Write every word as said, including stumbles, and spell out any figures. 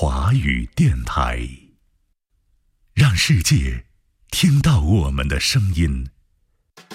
华语电台，让世界听到我们的声音。